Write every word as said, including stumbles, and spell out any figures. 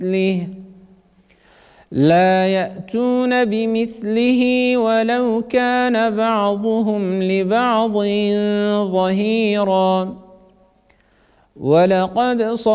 بمثله لا يأتون بمثله ولو كان بعضهم لبعض ظهيرا ولقد